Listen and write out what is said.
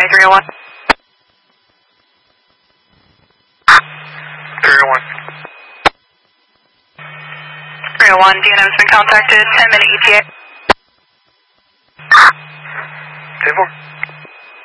County 301. 301. 301, DNM has been contacted, 10-minute ETA. 10-4.